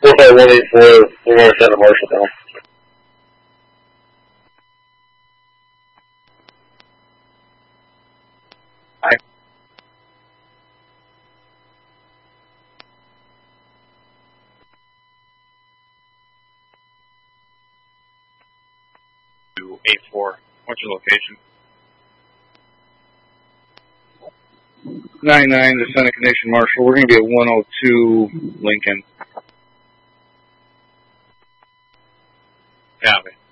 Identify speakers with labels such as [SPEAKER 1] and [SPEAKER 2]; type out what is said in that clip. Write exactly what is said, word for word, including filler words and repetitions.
[SPEAKER 1] four five one eight four, we're going to send a marshal down.
[SPEAKER 2] Aye.
[SPEAKER 3] two eight four, what's your location?
[SPEAKER 2] nine nine, the Senate Nation Marshal. We're going to be at one oh two Lincoln.
[SPEAKER 3] Copy.